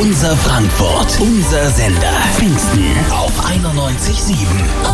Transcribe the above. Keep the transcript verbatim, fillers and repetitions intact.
Unser Frankfurt, unser Sender. Pfingsten auf einundneunzig Komma sieben.